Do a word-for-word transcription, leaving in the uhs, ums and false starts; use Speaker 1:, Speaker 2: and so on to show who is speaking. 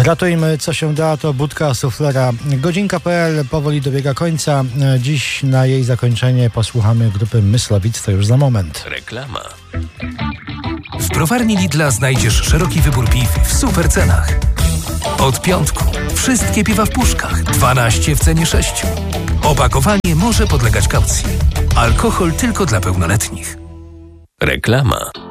Speaker 1: Ratujmy co się da, to budka suflera. Godzinka kropka pe el powoli dobiega końca. Dziś na jej zakończenie posłuchamy grupy Myslowic, to już za moment.
Speaker 2: Reklama. W browarni Lidla znajdziesz szeroki wybór piw w super cenach. Od piątku wszystkie piwa w puszkach, dwanaście w cenie sześciu. Opakowanie może podlegać kaucji. Alkohol tylko dla pełnoletnich. Reklama.